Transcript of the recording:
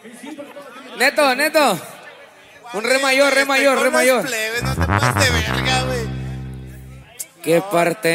Neto, Neto. Un re mayor, re mayor, re mayor. No te pases de verga, güey. ¿Qué parte?